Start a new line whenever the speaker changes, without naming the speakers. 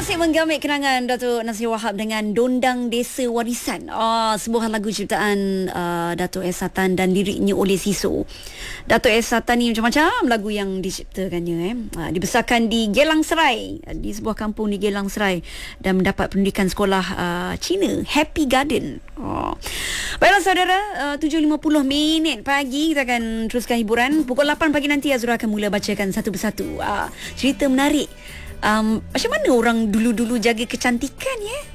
Asyik menggamit kenangan Datuk Nasir Wahab dengan Dondang Desa Warisan. Sebuah lagu ciptaan Datuk S. Satan dan liriknya oleh Siso. Datuk S. Satan ni macam-macam lagu yang diciptakannya. Dibesarkan di Gelang Serai, di sebuah kampung di Gelang Serai, dan mendapat pendidikan sekolah Cina, Happy Garden. Baiklah saudara, 7.50 pagi kita akan teruskan hiburan. Pukul 8 pagi nanti Azura akan mula bacakan satu persatu cerita menarik. Macam mana orang dulu-dulu jaga kecantikan ya?